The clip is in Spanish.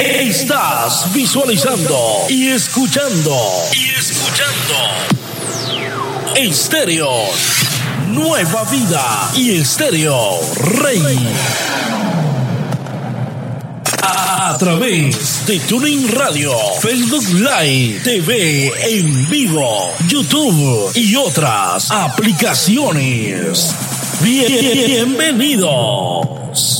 Estás visualizando y escuchando. Estéreo Nueva Vida y Estéreo Rey. A través de TuneIn Radio, Facebook Live, TV en vivo, YouTube y otras aplicaciones. Bienvenidos.